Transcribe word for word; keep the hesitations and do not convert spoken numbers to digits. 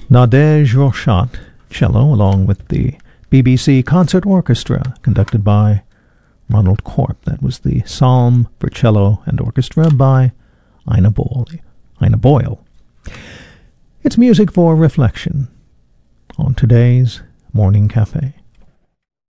Nadege Rochat, cello, along with the B B C Concert Orchestra, conducted by Ronald Corp. That was the Psalm for Cello and Orchestra by Ina Boyle. Ina Boyle. It's music for reflection on today's Morning Cafe.